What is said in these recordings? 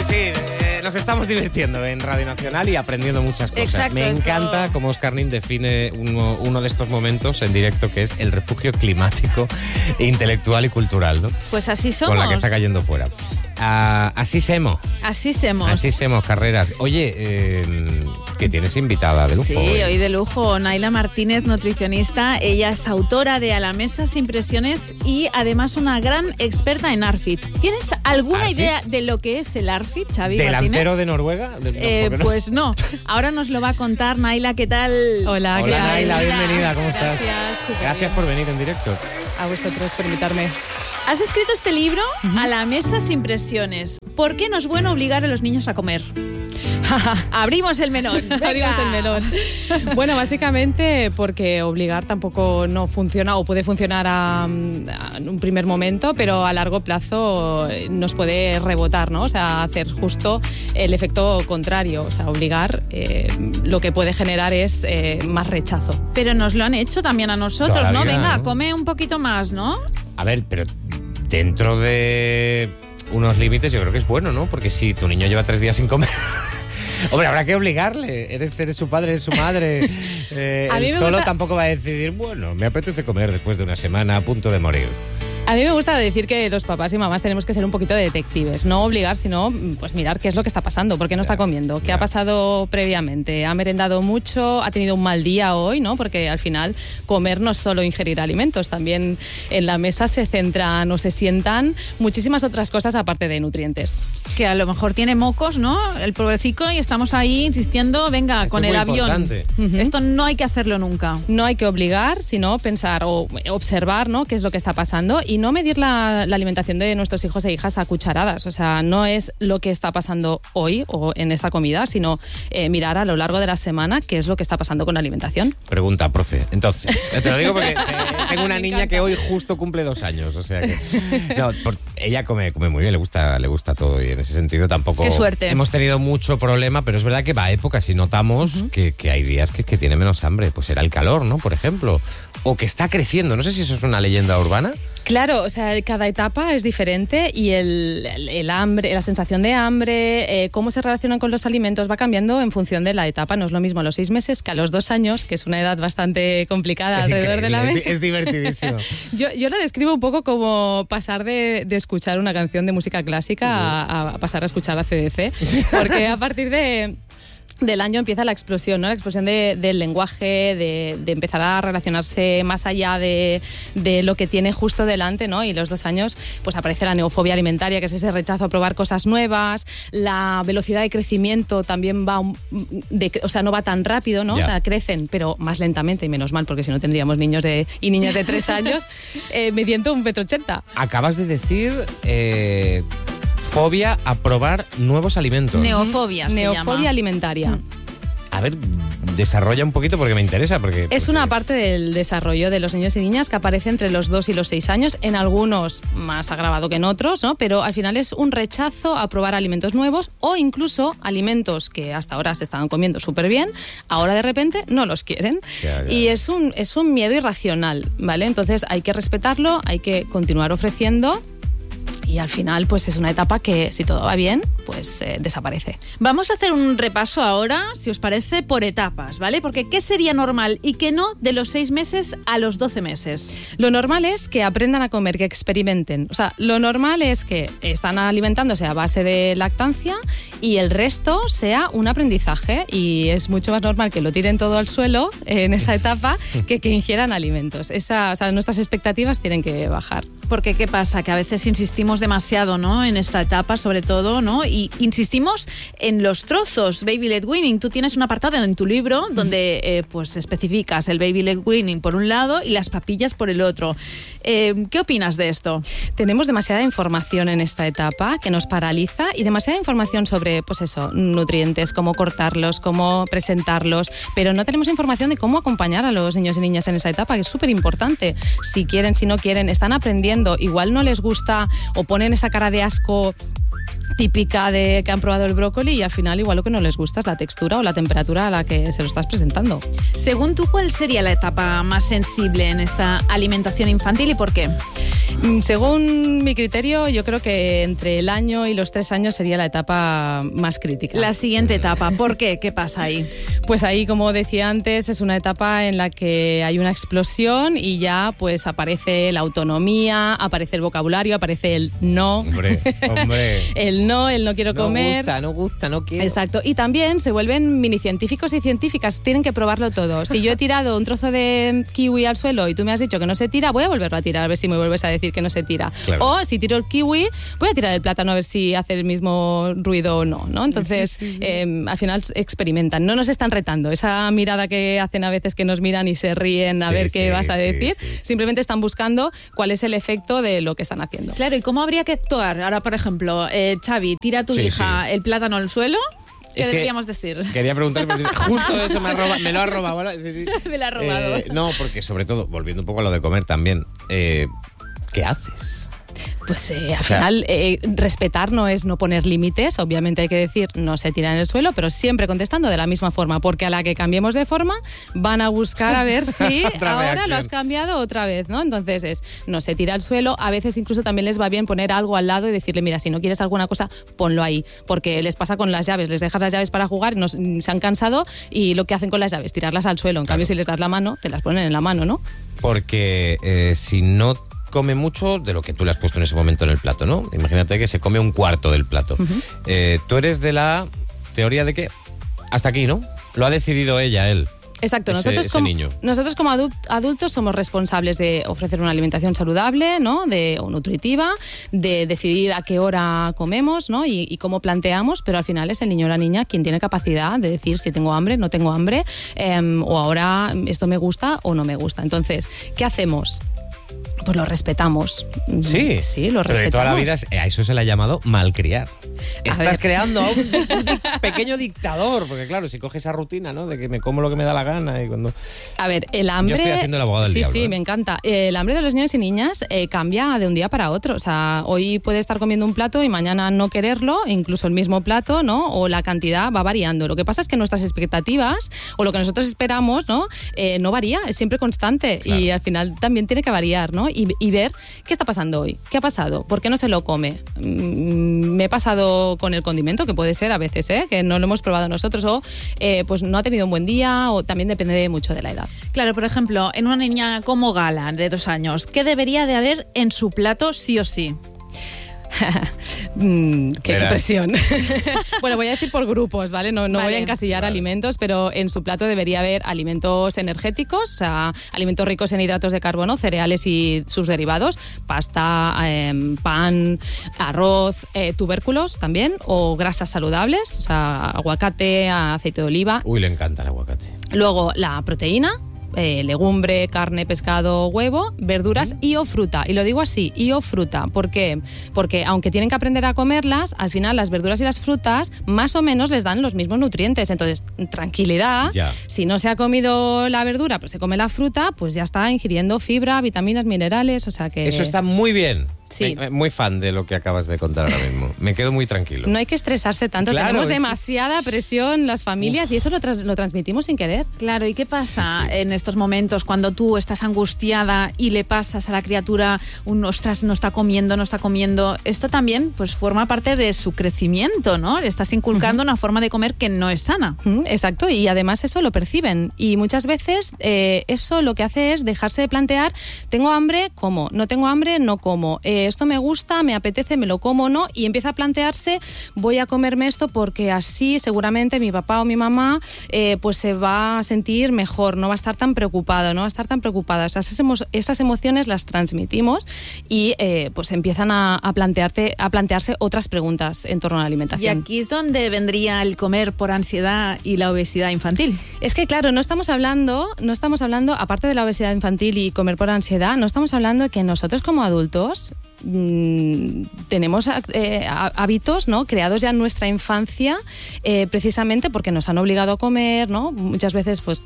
Sí, nos estamos divirtiendo en Radio Nacional y aprendiendo muchas cosas. Exacto, Me encanta eso. cómo Óscar Nin define uno de estos momentos en directo, que es el refugio climático, intelectual y cultural, ¿no? Pues así somos. Con la que está cayendo fuera. Así semos. Así somos. Así semos, Carreras. Oye, que tienes invitada de lujo. Sí, hoy de lujo. Naila Martínez, nutricionista. Ella es autora de A la mesa sin presiones y además una gran experta en ARFID. ¿Tienes alguna ¿ARFID? idea de lo que es el ARFID, Xavi ¿Delantero Martínez? de Noruega? ¿Por qué no? Pues no. Ahora nos lo va a contar Naila. ¿Qué tal? Hola, ¿qué Hola, tal? Naila, bienvenida. ¿Cómo estás? Gracias, súper Gracias bien. por venir en directo. A vosotros por invitarme. Has escrito este libro, A la mesa sin presiones. ¿Por qué no es bueno obligar a los niños a comer? Abrimos el melón. Venga. Abrimos el melón. Bueno, básicamente porque obligar tampoco no funciona o puede funcionar en un primer momento, pero a largo plazo nos puede rebotar, ¿no? O sea, hacer justo el efecto contrario. O sea, obligar lo que puede generar es más rechazo. Pero nos lo han hecho también a nosotros, Toda la ¿no? vida, Venga, ¿no? come un poquito más, ¿no? A ver, pero dentro de unos límites yo creo que es bueno, ¿no? Porque si tu niño lleva 3 días sin comer... Hombre, habrá que obligarle. Eres su padre, eres su madre. A mí Él me solo gusta- tampoco va a decidir, bueno, me apetece comer después de una semana a punto de morir. A mí me gusta decir que los papás y mamás tenemos que ser un poquito detectives, no obligar, sino pues mirar qué es lo que está pasando, por qué no está comiendo, qué ha pasado previamente, ha merendado mucho, ha tenido un mal día hoy, ¿no? Porque al final comer no es solo ingerir alimentos, también en la mesa se centran o se sientan muchísimas otras cosas aparte de nutrientes. Que a lo mejor tiene mocos, ¿no? El pobrecito, y estamos ahí insistiendo, venga, Esto con es el muy avión. importante. Ujú. Esto no hay que hacerlo nunca. No hay que obligar, sino pensar o observar, ¿no?, qué es lo que está pasando y no medir la alimentación de nuestros hijos e hijas a cucharadas. O sea, no es lo que está pasando hoy o en esta comida, sino mirar a lo largo de la semana qué es lo que está pasando con la alimentación. Pregunta, profe. Entonces, te lo digo porque tengo una Me niña encanta. que hoy justo cumple 2 años, o sea que... No, ella come muy bien, le gusta todo y en ese sentido tampoco... Qué suerte. Hemos tenido mucho problema, pero es verdad que va a épocas y notamos que hay días que tiene menos hambre. Pues será el calor, ¿no? Por ejemplo. O que está creciendo. No sé si eso es una leyenda urbana. Claro, o sea, cada etapa es diferente y el hambre, la sensación de hambre, cómo se relacionan con los alimentos va cambiando en función de la etapa. No es lo mismo a los 6 meses que a los 2 años, que es una edad bastante complicada Es alrededor de la increíble, mesa. es divertidísimo. Yo lo describo un poco como pasar de escuchar una canción de música clásica a pasar a escuchar a CDC, porque a partir del año empieza la explosión, ¿no? La explosión del lenguaje, de empezar a relacionarse más allá de lo que tiene justo delante, ¿no? Y los 2 años, pues aparece la neofobia alimentaria, que es ese rechazo a probar cosas nuevas. La velocidad de crecimiento también va, o sea, no va tan rápido, ¿no? Ya. O sea, crecen, pero más lentamente, y menos mal, porque si no tendríamos niños y niñas de 3 años midiendo 1,80 m. Acabas de decir fobia a probar nuevos alimentos. Neofobia se Neofobia llama. alimentaria. A ver, desarrolla un poquito porque me interesa. Porque una parte del desarrollo de los niños y niñas que aparece entre los 2 y los 6 años, en algunos más agravado que en otros, ¿no? Pero al final es un rechazo a probar alimentos nuevos o incluso alimentos que hasta ahora se estaban comiendo súper bien, ahora de repente no los quieren. Ya. Y es un miedo irracional, ¿vale? Entonces hay que respetarlo, hay que continuar ofreciendo. Y al final, pues es una etapa que, si todo va bien, pues desaparece. Vamos a hacer un repaso ahora, si os parece, por etapas, ¿vale? Porque ¿qué sería normal y qué no de los 6 meses a los 12 meses? Lo normal es que aprendan a comer, que experimenten. O sea, lo normal es que están alimentándose a base de lactancia y el resto sea un aprendizaje. Y es mucho más normal que lo tiren todo al suelo en esa etapa que ingieran alimentos. O sea, nuestras expectativas tienen que bajar. Porque ¿qué pasa? Que a veces insistimos demasiado, ¿no? En esta etapa, sobre todo, ¿no? Y insistimos en los trozos baby led weaning. Tú tienes un apartado en tu libro donde pues especificas el baby led weaning por un lado y las papillas por el otro. ¿Qué opinas de esto? Tenemos demasiada información en esta etapa que nos paraliza y demasiada información sobre, pues eso, nutrientes, cómo cortarlos, cómo presentarlos, pero no tenemos información de cómo acompañar a los niños y niñas en esa etapa, que es súper importante. Si quieren, si no quieren, están aprendiendo, igual no les gusta o ponen esa cara de asco típica de que han probado el brócoli y al final igual lo que no les gusta es la textura o la temperatura a la que se lo estás presentando. Según tú, ¿cuál sería la etapa más sensible en esta alimentación infantil y por qué? Según mi criterio, yo creo que entre el año y los 3 años sería la etapa más crítica. La siguiente etapa, ¿por qué? ¿Qué pasa ahí? Pues ahí, como decía antes, es una etapa en la que hay una explosión y ya pues aparece la autonomía, aparece el vocabulario, aparece el no. Hombre. El no quiero comer. No gusta, no quiero. Exacto. Y también se vuelven mini científicos y científicas, tienen que probarlo todo. Si yo he tirado un trozo de kiwi al suelo y tú me has dicho que no se tira, voy a volverlo a tirar a ver si me vuelves a decir que no se tira. Claro. O si tiro el kiwi, voy a tirar el plátano a ver si hace el mismo ruido o no, ¿no? Entonces, sí. Al final experimentan, no nos están retando. Esa mirada que hacen a veces que nos miran y se ríen a ver qué vas a decir, simplemente están buscando cuál es el efecto de lo que están haciendo. Claro, ¿y cómo habría que actuar? Ahora, por ejemplo, Xavi, tira a tu hija el plátano al suelo. ¿Qué deberíamos decir? Quería preguntarle, justo eso me lo ha robado. ¿Vale? Sí. Me lo ha robado. No, porque sobre todo, volviendo un poco a lo de comer también, ¿qué haces? Pues al final respetar no es no poner límites, obviamente hay que decir no se tira en el suelo, pero siempre contestando de la misma forma, porque a la que cambiemos de forma van a buscar a ver si ahora lo has cambiado otra vez, ¿no? Entonces es no se tira al suelo, a veces incluso también les va bien poner algo al lado y decirle mira, si no quieres alguna cosa, ponlo ahí, porque les pasa con las llaves, les dejas las llaves para jugar, se han cansado y lo que hacen con las llaves, tirarlas al suelo, en cambio si les das la mano, te las ponen en la mano, ¿no? Porque si no come mucho de lo que tú le has puesto en ese momento en el plato, ¿no? Imagínate que se come un cuarto del plato. Tú eres de la teoría de que hasta aquí, ¿no? Lo ha decidido él. Exacto, nosotros como adultos somos responsables de ofrecer una alimentación saludable, ¿no? O nutritiva, de decidir a qué hora comemos, ¿no? Y cómo planteamos, pero al final es el niño o la niña quien tiene capacidad de decir si tengo hambre, no tengo hambre, o ahora esto me gusta o no me gusta. Entonces, ¿qué hacemos? Pues lo respetamos. Sí, lo respetamos. Pero de toda la vida a eso se le ha llamado malcriar. Estás creando a un pequeño dictador, porque claro, si coges esa rutina, ¿no? De que me como lo que me da la gana y cuando... A ver, el hambre... Yo estoy haciendo el abogado del diablo. Sí, me encanta. El hambre de los niños y niñas cambia de un día para otro. O sea, hoy puede estar comiendo un plato y mañana no quererlo, incluso el mismo plato, ¿no? O la cantidad va variando. Lo que pasa es que nuestras expectativas o lo que nosotros esperamos, ¿no? No varía, es siempre constante. Claro. Y al final también tiene que variar, ¿no? Y ver qué está pasando hoy, qué ha pasado, por qué no se lo come. Me he pasado con el condimento, que puede ser a veces, que no lo hemos probado nosotros, o pues no ha tenido un buen día, o también depende mucho de la edad. Claro, por ejemplo, en una niña como Gala, de 2 años, ¿qué debería de haber en su plato sí o sí? Qué presión. Bueno, voy a decir por grupos, ¿vale? No voy a encasillar alimentos, pero en su plato debería haber alimentos energéticos, o sea, alimentos ricos en hidratos de carbono, cereales y sus derivados, pasta, pan, arroz, tubérculos también, o grasas saludables, o sea, aguacate, aceite de oliva. Uy, le encanta el aguacate. Luego la proteína, legumbre, carne, pescado, huevo, verduras y o fruta. Y lo digo así, y o fruta. ¿Por qué? Porque aunque tienen que aprender a comerlas, al final las verduras y las frutas más o menos les dan los mismos nutrientes. Entonces, tranquilidad. Ya. Si no se ha comido la verdura, pero se come la fruta, pues ya está ingiriendo fibra, vitaminas, minerales, o sea que... Eso está muy bien. Sí. Muy fan de lo que acabas de contar ahora mismo. Me quedo muy tranquilo. No hay que estresarse tanto. Claro, tenemos demasiada presión las familias y eso lo transmitimos sin querer. Claro, ¿y qué pasa en estos momentos cuando tú estás angustiada y le pasas a la criatura un ostras, no está comiendo? Esto también pues forma parte de su crecimiento, ¿no? Le estás inculcando una forma de comer que no es sana. Exacto, y además eso lo perciben. Y muchas veces eso lo que hace es dejarse de plantear, tengo hambre, como, no tengo hambre, no como. Esto me gusta, me apetece, me lo como, ¿no? Y empieza a plantearse, voy a comerme esto porque así seguramente mi papá o mi mamá pues se va a sentir mejor, no va a estar tan preocupado, no va a estar tan preocupada. O sea, esas emociones las transmitimos y pues empiezan a plantearse otras preguntas en torno a la alimentación. Y aquí es donde vendría el comer por ansiedad y la obesidad infantil. Es que claro, no estamos hablando, aparte de la obesidad infantil y comer por ansiedad, no estamos hablando de que nosotros como adultos tenemos hábitos, ¿no? Creados ya en nuestra infancia, precisamente porque nos han obligado a comer, ¿no? Muchas veces pues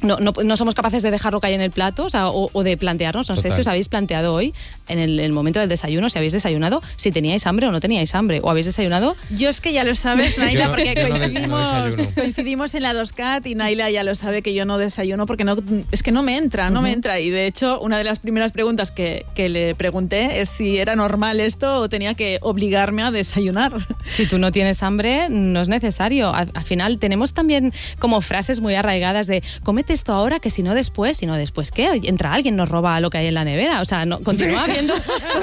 no somos capaces de dejarlo caer en el plato, o de plantearnos, no sé si os habéis planteado hoy, en el momento del desayuno, si habéis desayunado, si teníais hambre o no teníais hambre, o habéis desayunado. Yo es que ya lo sabes, Naila, porque no coincidimos en la 2CAT y Naila ya lo sabe que yo no desayuno porque es que no me entra. Y de hecho, una de las primeras preguntas que le pregunté es si era normal esto o tenía que obligarme a desayunar. Si tú no tienes hambre, no es necesario. Al final tenemos también como frases muy arraigadas de cómete esto ahora, que si no después ¿qué? Entra alguien, nos roba lo que hay en la nevera. O sea, continúa habiendo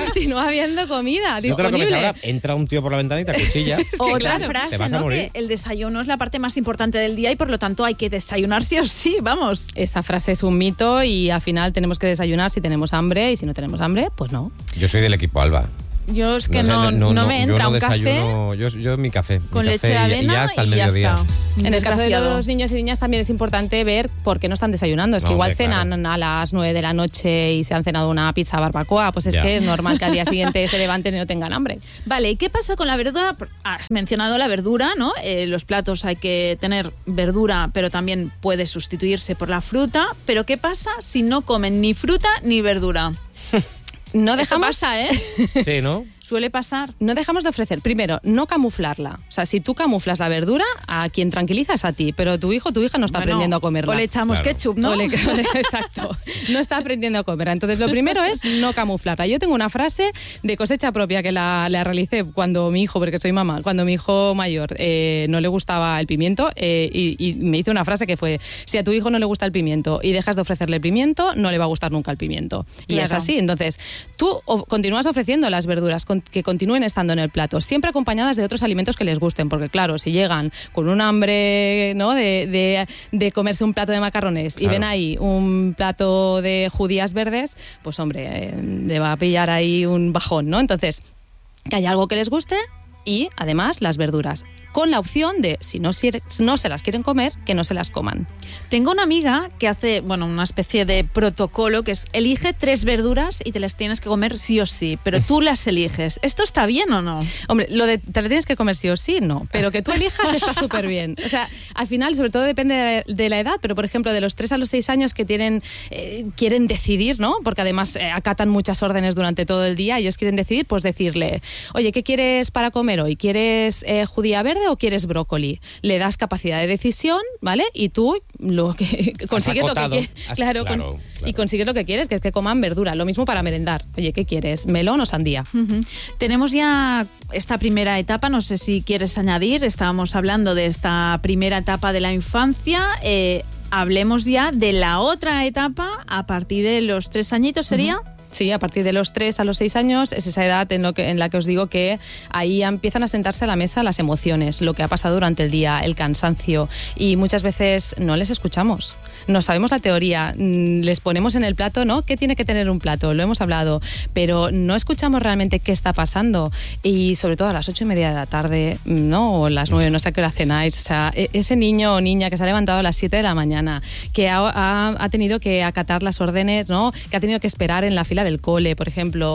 comida si no te lo comes ahora, entra un tío por la ventana y te acuchilla. Otra frase, ¿no? Que el desayuno es la parte más importante del día y por lo tanto hay que desayunar sí o sí, vamos. Esa frase es un mito y al final tenemos que desayunar si tenemos hambre y si no tenemos hambre, pues no. Yo soy del equipo Alba. Yo es que no me entra un café. Yo mi café. Con leche de avena y ya hasta el mediodía. En el caso de los niños y niñas también es importante ver por qué no están desayunando. Es que igual cenan a las 9 de la noche y se han cenado una pizza barbacoa. Pues es que es normal que al día siguiente se levanten y no tengan hambre. Vale, ¿y qué pasa con la verdura? Has mencionado la verdura, ¿no? Los platos hay que tener verdura, pero también puede sustituirse por la fruta. Pero ¿qué pasa si no comen ni fruta ni verdura? No dejamos. Esto pasa, ¿eh? Sí, ¿no? Suele pasar. No dejamos de ofrecer, primero, no camuflarla. O sea, si tú camuflas la verdura, a quien tranquiliza es a ti, pero tu hijo o tu hija no está aprendiendo a comerla. O le echamos ketchup, ¿no? Exacto. No está aprendiendo a comerla. Entonces, lo primero es no camuflarla. Yo tengo una frase de cosecha propia que la realicé cuando mi hijo, porque soy mamá, cuando mi hijo mayor no le gustaba el pimiento y me hice una frase que fue, si a tu hijo no le gusta el pimiento y dejas de ofrecerle pimiento, no le va a gustar nunca el pimiento. Y es así. Entonces, tú continúas ofreciendo las verduras que continúen estando en el plato, siempre acompañadas de otros alimentos que les gusten, porque claro, si llegan con un hambre, ¿no? de comerse un plato de macarrones y ven ahí un plato de judías verdes, pues hombre, le va a pillar ahí un bajón, ¿no? Entonces, que haya algo que les guste y además las verduras, con la opción de, si no se las quieren comer, que no se las coman. Tengo una amiga que hace, una especie de protocolo que es, elige 3 verduras y te las tienes que comer sí o sí, pero tú las eliges. ¿Esto está bien o no? Hombre, lo de te las tienes que comer sí o sí, no, pero que tú elijas está súper bien. O sea, al final, sobre todo depende de la edad, pero por ejemplo, de los 3 a los 6 años que quieren decidir, ¿no? Porque además acatan muchas órdenes durante todo el día, ellos quieren decidir, pues decirle, oye, ¿qué quieres para comer hoy? ¿Quieres judía verde o quieres brócoli? Le das capacidad de decisión, ¿vale? Y tú consigues lo que quieres. Claro. Y consigues lo que quieres, que es que coman verdura. Lo mismo para merendar. Oye, ¿qué quieres? ¿Melón o sandía? Tenemos ya esta primera etapa, no sé si quieres añadir, estábamos hablando de esta primera etapa de la infancia, hablemos ya de la otra etapa a partir de los 3 añitos, ¿sería? Sí, a partir de los 3 a los 6 años es esa edad en la que os digo que ahí empiezan a sentarse a la mesa las emociones, lo que ha pasado durante el día, el cansancio, y muchas veces no les escuchamos. No sabemos la teoría, les ponemos en el plato, ¿no? ¿Qué tiene que tener un plato? Lo hemos hablado, pero no escuchamos realmente qué está pasando. Y sobre todo a las 8:30 de la tarde, ¿no? O las 9, no sé a qué hora cenáis. O sea, ese niño o niña que se ha levantado a las 7 de la mañana, que ha tenido que acatar las órdenes, ¿no? Que ha tenido que esperar en la fila del cole, por ejemplo,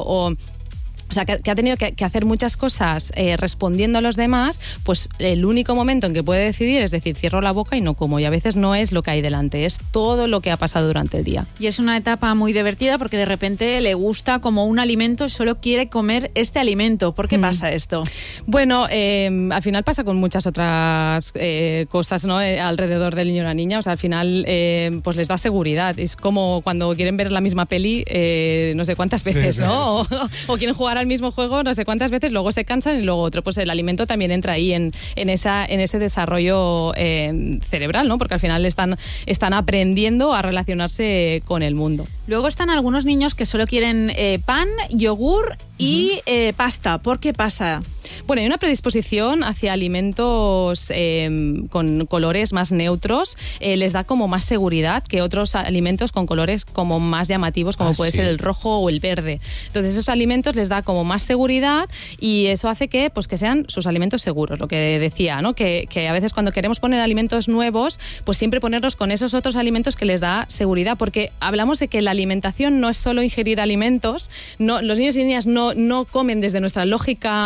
o sea, que ha tenido que hacer muchas cosas respondiendo a los demás, pues el único momento en que puede decidir es decir, cierro la boca y no como. Y a veces no es lo que hay delante, es todo lo que ha pasado durante el día. Y es una etapa muy divertida porque de repente le gusta como un alimento y solo quiere comer este alimento. ¿Por qué pasa esto? Bueno, al final pasa con muchas otras cosas, ¿no? Alrededor del niño o la niña. O sea, al final pues les da seguridad. Es como cuando quieren ver la misma peli no sé cuántas veces, ¿no? O quieren jugar al mismo juego no sé cuántas veces, luego se cansan y luego otro. Pues el alimento también entra ahí en ese desarrollo cerebral, ¿no? Porque al final están aprendiendo a relacionarse con el mundo. Luego están algunos niños que solo quieren pan, yogur y pasta. ¿Por qué pasa? Bueno, hay una predisposición hacia alimentos con colores más neutros, les da como más seguridad que otros alimentos con colores como más llamativos, como puede ser el rojo o el verde. Entonces esos alimentos les da como más seguridad y eso hace que sean sus alimentos seguros, lo que decía, ¿no? Que a veces cuando queremos poner alimentos nuevos, pues siempre ponerlos con esos otros alimentos que les da seguridad, porque hablamos de que la alimentación no es solo ingerir alimentos, no, los niños y niñas no comen desde nuestra lógica adulta,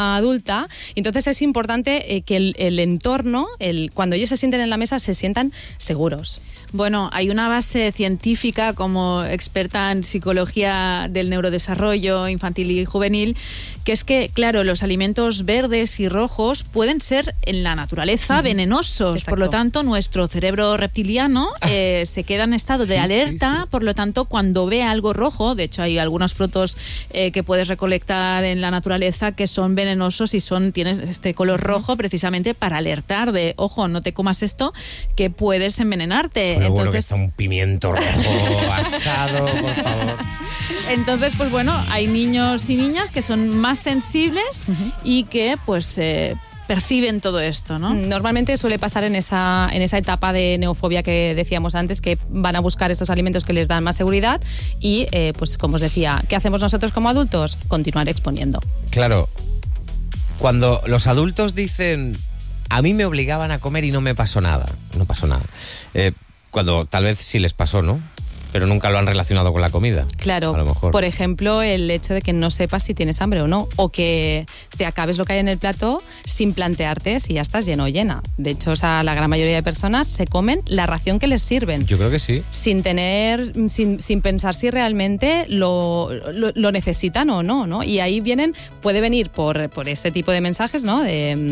adulta. Entonces es importante que el entorno, cuando ellos se sienten en la mesa, se sientan seguros. Bueno, hay una base científica como experta en psicología del neurodesarrollo infantil y juvenil, que es que, claro, los alimentos verdes y rojos pueden ser en la naturaleza venenosos. Exacto. Por lo tanto, nuestro cerebro reptiliano se queda en estado de alerta. Por lo tanto, cuando ve algo rojo, de hecho hay algunos frutos que puedes recolectar en la naturaleza que son venenosos y tienes este color rojo precisamente para alertar de, ojo, no te comas esto, que puedes envenenarte. Pero Entonces, bueno, que está un pimiento rojo asado, por favor. Entonces, pues bueno, hay niños y niñas que son más sensibles y que pues perciben todo esto, ¿no? Normalmente suele pasar en esa etapa de neofobia que decíamos antes, que van a buscar estos alimentos que les dan más seguridad y, pues como os decía, ¿qué hacemos nosotros como adultos? Continuar exponiendo. Claro, cuando los adultos dicen, a mí me obligaban a comer y no me pasó nada, no pasó nada. Cuando tal vez sí les pasó, ¿no? Pero nunca lo han relacionado con la comida. Claro, a lo mejor. Por ejemplo, el hecho de que no sepas si tienes hambre o no, o que te acabes lo que hay en el plato sin plantearte si ya estás lleno o llena. De hecho, la gran mayoría de personas se comen la ración que les sirven. Yo creo que sí. Sin pensar si realmente lo necesitan o no, ¿no? Y ahí puede venir por este tipo de mensajes, ¿no?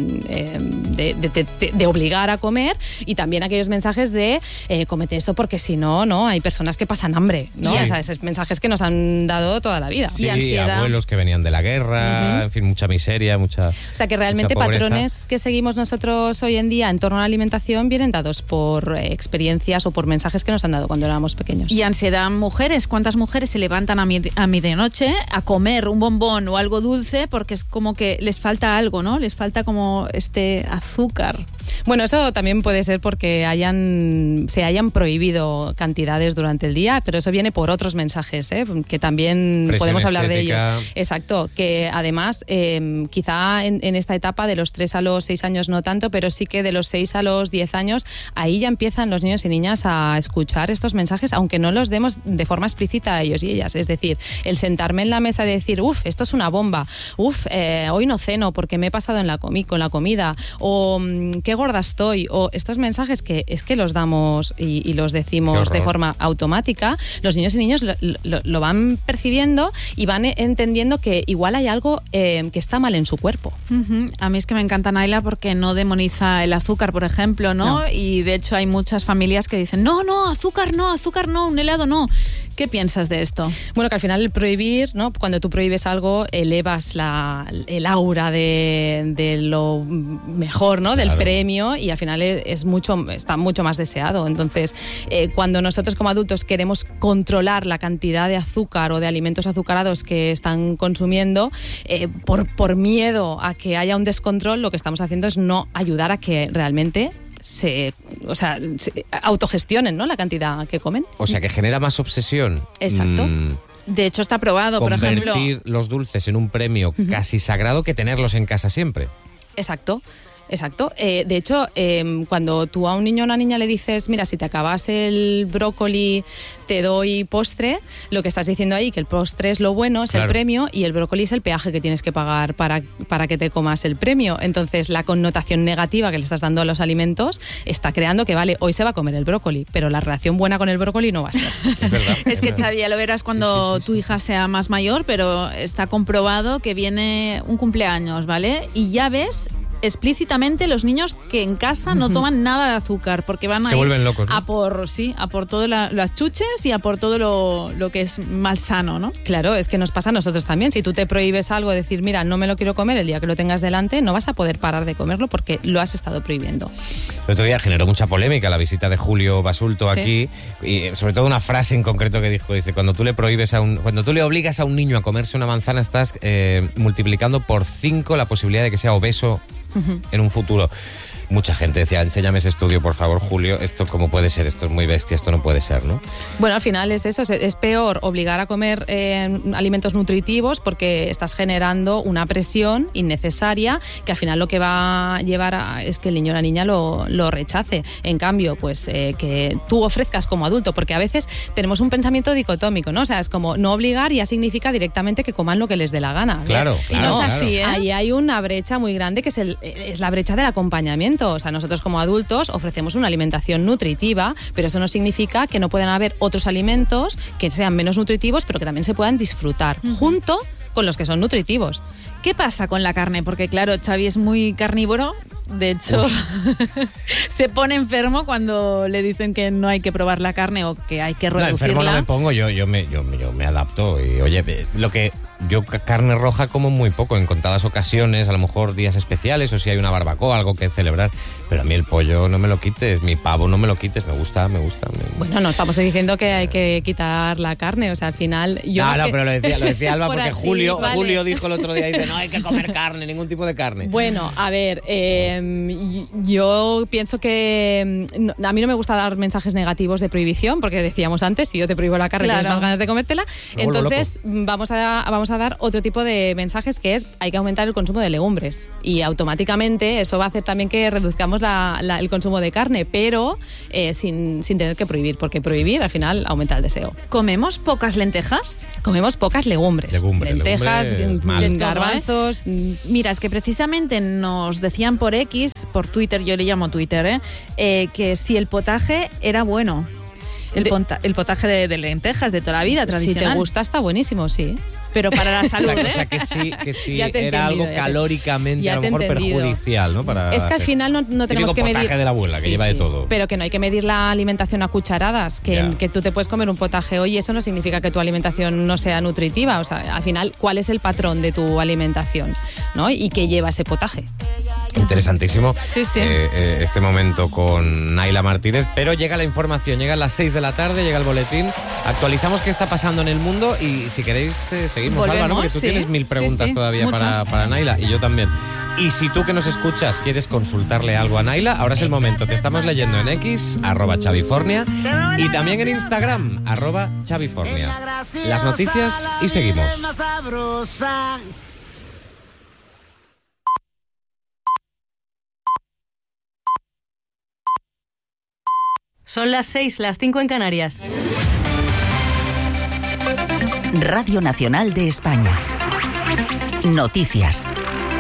De obligar a comer, y también aquellos mensajes de cómete esto porque si no, ¿no? Hay personas que pasan hambre, ¿no? Sí. O sea, esos mensajes que nos han dado toda la vida. Sí, Y ansiedad. abuelos que venían de la guerra, en fin, mucha miseria, mucha. O sea, que realmente mucha pobreza. patrones que seguimos nosotros hoy en día en torno a la alimentación vienen dados por experiencias o por mensajes que nos han dado cuando éramos pequeños. Y ansiedad, mujeres. ¿Cuántas mujeres se levantan a medianoche a comer un bombón o algo dulce porque es como que les falta algo, ¿no? Les falta como este azúcar. Bueno, eso también puede ser porque se hayan prohibido cantidades durante el día, pero eso viene por otros mensajes, que también Presión podemos hablar de estética. ellos. Exacto, que además quizá en esta etapa de los 3 a los 6 años no tanto, pero sí que de los 6 a los 10 años, ahí ya empiezan los niños y niñas a escuchar estos mensajes, aunque no los demos de forma explícita a ellos y ellas. Es decir, el sentarme en la mesa y decir, esto es una bomba, hoy no ceno porque me he pasado con la comida, o qué gorda estoy, o estos mensajes que es que los damos y los decimos de forma automática, los niños y niños lo van percibiendo y van entendiendo que igual hay algo que está mal en su cuerpo. A mí es que me encanta Naila porque no demoniza el azúcar, por ejemplo, ¿no? Y de hecho hay muchas familias que dicen, no, azúcar no, un helado no. ¿Qué piensas de esto? Bueno, que al final el prohibir, ¿no? Cuando tú prohíbes algo, elevas el aura de lo mejor, ¿no? Claro. Del premio, y al final está mucho más deseado. Entonces, cuando nosotros como adultos queremos controlar la cantidad de azúcar o de alimentos azucarados que están consumiendo, por miedo a que haya un descontrol, lo que estamos haciendo es no ayudar a que realmente se autogestionen, ¿no? La cantidad que comen. O sea, que genera más obsesión. Exacto. De hecho, está probado, por ejemplo. Convertir los dulces en un premio casi sagrado que tenerlos en casa siempre. Exacto. De hecho, cuando tú a un niño o una niña le dices, mira, si te acabas el brócoli, te doy postre, lo que estás diciendo ahí, que el postre es lo bueno, es el premio, y el brócoli es el peaje que tienes que pagar para que te comas el premio. Entonces, la connotación negativa que le estás dando a los alimentos está creando que, vale, hoy se va a comer el brócoli, pero la relación buena con el brócoli no va a ser. Es verdad. Es que, Xavi, ya lo verás cuando tu hija sea más mayor, pero está comprobado que viene un cumpleaños, ¿vale? Y ya ves explícitamente los niños que en casa no toman nada de azúcar porque van se vuelven locos, ¿no? a por todas las chuches y a por todo lo que es malsano, ¿no? Claro, es que nos pasa a nosotros también. Si tú te prohíbes algo, decir, mira, no me lo quiero comer, el día que lo tengas delante no vas a poder parar de comerlo porque lo has estado prohibiendo. El otro día generó mucha polémica la visita de Julio Basulto aquí, y sobre todo una frase en concreto que dice, cuando tú le obligas a un niño a comerse una manzana, estás multiplicando por 5 la posibilidad de que sea obeso en un futuro. mucha gente decía, enséñame ese estudio, por favor, Julio, esto cómo puede ser, esto es muy bestia, esto no puede ser, ¿no? Bueno, al final es eso, es peor obligar a comer alimentos nutritivos porque estás generando una presión innecesaria que al final lo que va a llevar es que el niño o la niña lo rechace. En cambio, pues que tú ofrezcas como adulto, porque a veces tenemos un pensamiento dicotómico, ¿no? O sea, es como no obligar ya significa directamente que coman lo que les dé la gana. Claro, Y no es así, ¿eh? Ahí hay una brecha muy grande que es la brecha del acompañamiento. O sea, nosotros como adultos ofrecemos una alimentación nutritiva, pero eso no significa que no puedan haber otros alimentos que sean menos nutritivos, pero que también se puedan disfrutar junto con los que son nutritivos. ¿Qué pasa con la carne? Porque claro, Xavi es muy carnívoro. De hecho, se pone enfermo cuando le dicen que no hay que probar la carne o que hay que reducirla. No, enfermo no me pongo, yo me adapto. Y oye, yo carne roja como muy poco, en contadas ocasiones, a lo mejor días especiales o si hay una barbacoa, algo que celebrar. Pero a mí el pollo no me lo quites, mi pavo no me lo quites, me gusta. Bueno, no estamos diciendo que hay que quitar la carne, o sea, al final... Pero lo decía Alba porque así, Julio vale. dijo el otro día, dice, no hay que comer carne, ningún tipo de carne. Bueno, a ver, yo pienso que a mí no me gusta dar mensajes negativos de prohibición, porque decíamos antes, si yo te prohíbo la carne, Claro. tienes más ganas de comértela. Entonces, loco. vamos a dar otro tipo de mensajes, que es hay que aumentar el consumo de legumbres. Y automáticamente eso va a hacer también que reduzcamos el consumo de carne, pero sin tener que prohibir, porque prohibir al final aumenta el deseo. ¿Comemos pocas lentejas? Comemos pocas legumbres. Lentejas, mal. garbanzos... Mira, es que precisamente nos decían por X, por Twitter, yo le llamo Twitter, que si el potaje era bueno. El potaje de lentejas de toda la vida, Si tradicional. te gusta, está buenísimo, sí. Pero para la salud, O sea, que sí Ya te he era algo entendido, calóricamente ya a lo te he mejor entendido. perjudicial, ¿no? Es que al final no tenemos Típico que medir... potaje de la abuela, que lleva de todo. Pero que no hay que medir la alimentación a cucharadas, Ya. que tú te puedes comer un potaje hoy y eso no significa que tu alimentación no sea nutritiva. O sea, al final, ¿cuál es el patrón de tu alimentación? ¿No? ¿Y qué lleva ese potaje? Interesantísimo Sí. este momento con Naila Martínez, pero llega la información, llega a las 6 de la tarde, llega el boletín, actualizamos qué está pasando en el mundo y si queréis seguimos, Volvemos, Alba, ¿no? Porque tú sí. tienes 1000 preguntas Sí, todavía muchas. para Naila y yo también. Y si tú que nos escuchas quieres consultarle algo a Naila, ahora es el momento, te estamos leyendo en X, @Chavifornia, y también en Instagram, @Chavifornia. Las noticias y seguimos. Son las 6, las 5 en Canarias. Radio Nacional de España. Noticias.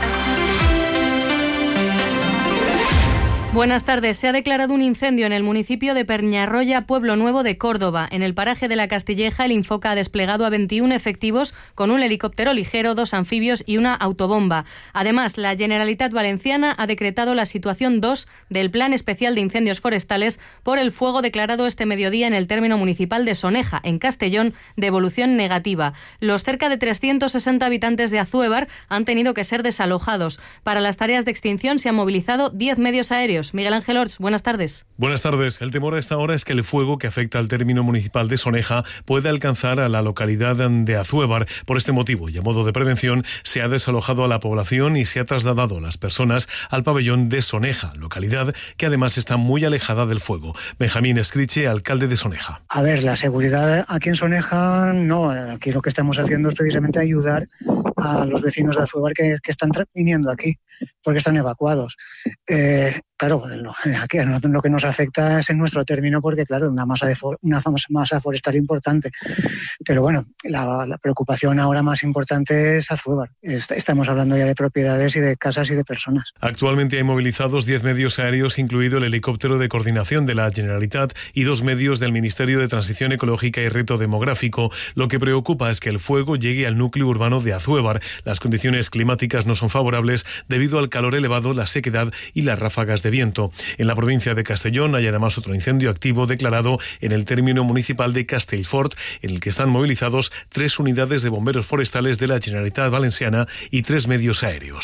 Buenas tardes. Se ha declarado un incendio en el municipio de Peñarroya, Pueblo Nuevo de Córdoba. En el paraje de la Castilleja, el Infoca ha desplegado a 21 efectivos con un helicóptero ligero, 2 anfibios y una autobomba. Además, la Generalitat Valenciana ha decretado la situación 2 del Plan Especial de Incendios Forestales por el fuego declarado este mediodía en el término municipal de Soneja, en Castellón, de evolución negativa. Los cerca de 360 habitantes de Azuévar han tenido que ser desalojados. Para las tareas de extinción se han movilizado 10 medios aéreos. Miguel Ángel Orts, buenas tardes. Buenas tardes. El temor a esta hora es que el fuego que afecta al término municipal de Soneja pueda alcanzar a la localidad de Azuévar. Por este motivo y a modo de prevención, se ha desalojado a la población y se ha trasladado a las personas al pabellón de Soneja, localidad que además está muy alejada del fuego. Benjamín Escriche, alcalde de Soneja. A ver, la seguridad aquí en Soneja, no. Aquí lo que estamos haciendo es precisamente ayudar a los vecinos de Azuévar que están viniendo aquí, porque están evacuados. Claro, aquí lo que nos afecta es en nuestro término, porque claro, una masa forestal importante. Pero bueno, la preocupación ahora más importante es Azuévar. Estamos hablando ya de propiedades y de casas y de personas. Actualmente hay movilizados 10 medios aéreos, incluido el helicóptero de coordinación de la Generalitat y 2 medios del Ministerio de Transición Ecológica y Reto Demográfico. Lo que preocupa es que el fuego llegue al núcleo urbano de Azuévar. Las condiciones climáticas no son favorables debido al calor elevado, la sequedad y las ráfagas de viento. En la provincia de Castellón hay además otro incendio activo declarado en el término municipal de Castellfort, en el que están movilizados 3 unidades de bomberos forestales de la Generalitat Valenciana y 3 medios aéreos.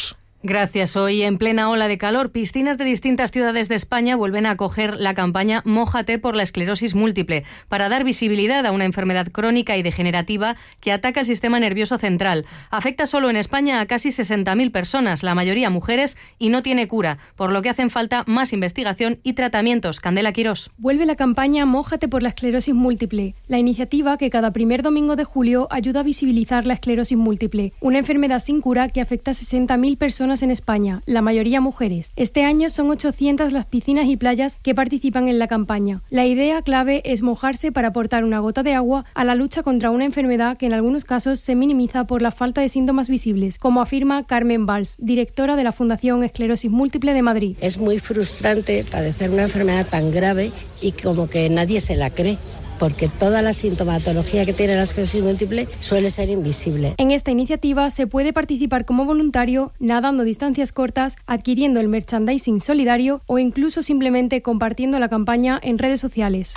Gracias. Hoy, en plena ola de calor, piscinas de distintas ciudades de España vuelven a acoger la campaña Mójate por la esclerosis múltiple, para dar visibilidad a una enfermedad crónica y degenerativa que ataca el sistema nervioso central. Afecta solo en España a casi 60.000 personas, la mayoría mujeres, y no tiene cura, por lo que hacen falta más investigación y tratamientos. Candela Quirós. Vuelve la campaña Mójate por la esclerosis múltiple, la iniciativa que cada primer domingo de julio ayuda a visibilizar la esclerosis múltiple, una enfermedad sin cura que afecta a 60.000 personas en España, la mayoría mujeres. Este año son 800 las piscinas y playas que participan en la campaña. La idea clave es mojarse para aportar una gota de agua a la lucha contra una enfermedad que en algunos casos se minimiza por la falta de síntomas visibles, como afirma Carmen Valls, directora de la Fundación Esclerosis Múltiple de Madrid. Es muy frustrante padecer una enfermedad tan grave y como que nadie se la cree, porque toda la sintomatología que tiene la esclerosis múltiple suele ser invisible. En esta iniciativa se puede participar como voluntario, nadando distancias cortas, adquiriendo el merchandising solidario o incluso simplemente compartiendo la campaña en redes sociales.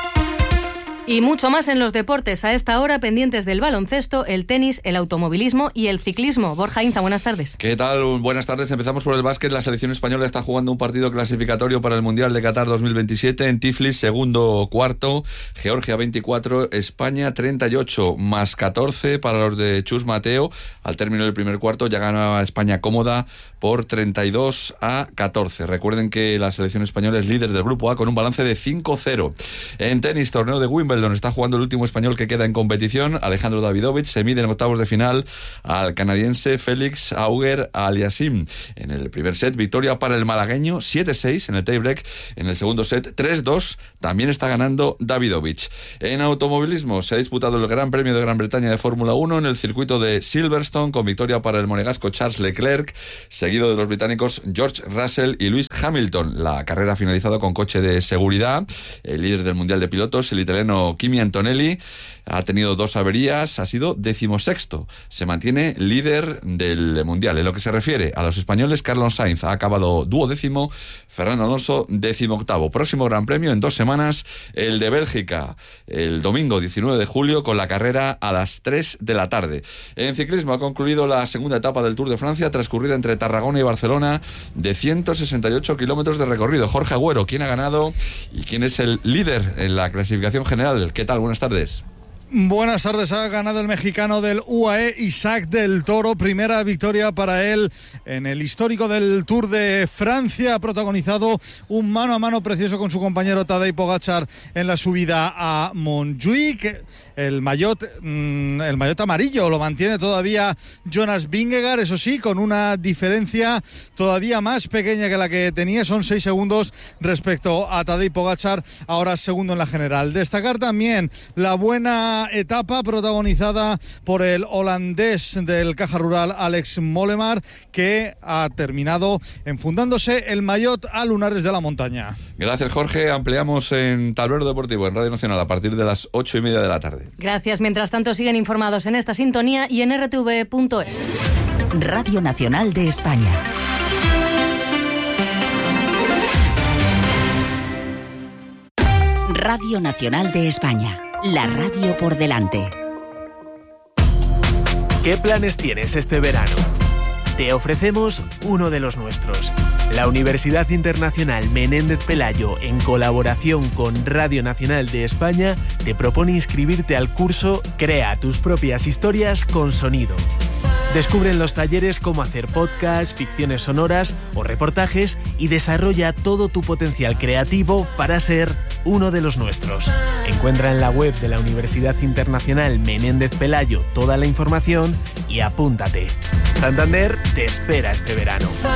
Y mucho más en los deportes a esta hora, pendientes del baloncesto, el tenis, el automovilismo y el ciclismo. Borja Inza, buenas tardes. ¿Qué tal? Buenas tardes. Empezamos por el básquet. La selección española está jugando un partido clasificatorio para el Mundial de Qatar 2027 en Tiflis, segundo cuarto. Georgia 24, España 38, más 14 para los de Chus Mateo. Al término del primer cuarto ya ganaba España cómoda por 32-14. Recuerden que la selección española es líder del grupo A con un balance de 5-0. En tenis, torneo de Wimbledon, está jugando el último español que queda en competición. Alejandro Davidovich se mide en octavos de final al canadiense Félix Auger-Aliassime. En el primer set, victoria para el malagueño, 7-6 en el tiebreak. En el segundo set, 3-2, también está ganando Davidovich. En automovilismo, se ha disputado el Gran Premio de Gran Bretaña de Fórmula 1 en el circuito de Silverstone, con victoria para el monegasco Charles Leclerc, seguido de los británicos George Russell y Lewis Hamilton. La carrera ha finalizado con coche de seguridad. El líder del Mundial de Pilotos, el italiano Kimi Antonelli, ha tenido 2 averías, ha sido 16º. Se mantiene líder del Mundial. En lo que se refiere a los españoles, Carlos Sainz ha acabado 12º, Fernando Alonso 18º. Próximo Gran Premio en 2 semanas, el de Bélgica, el domingo 19 de julio, con la carrera a las 3 de la tarde. En ciclismo ha concluido la segunda etapa del Tour de Francia, transcurrida entre Tarragona y Barcelona, de 168 kilómetros de recorrido. Jorge Agüero, ¿quién ha ganado y quién es el líder en la clasificación general? ¿Qué tal? Buenas tardes. Buenas tardes. Ha ganado el mexicano del UAE, Isaac del Toro. Primera victoria para él en el histórico del Tour de Francia. Ha protagonizado un mano a mano precioso con su compañero Tadej Pogačar en la subida a Montjuic. El maillot amarillo lo mantiene todavía Jonas Vingegaard, eso sí, con una diferencia todavía más pequeña que la que tenía. Son 6 segundos respecto a Tadej Pogačar, ahora segundo en la general. Destacar también la buena etapa protagonizada por el holandés del Caja Rural, Alex Molenaar, que ha terminado enfundándose el maillot a lunares de la montaña. Gracias, Jorge. Ampliamos en Tablero Deportivo, en Radio Nacional, a partir de las 8:30 de la tarde. Gracias. Mientras tanto, siguen informados en esta sintonía y en rtv.es. Radio Nacional de España. Radio Nacional de España. La radio por delante. ¿Qué planes tienes este verano? Te ofrecemos uno de los nuestros. La Universidad Internacional Menéndez Pelayo, en colaboración con Radio Nacional de España, te propone inscribirte al curso Crea tus propias historias con sonido. Descubre en los talleres cómo hacer podcasts, ficciones sonoras o reportajes y desarrolla todo tu potencial creativo para ser uno de los nuestros. Encuentra en la web de la Universidad Internacional Menéndez Pelayo toda la información y apúntate. Santander te espera este verano.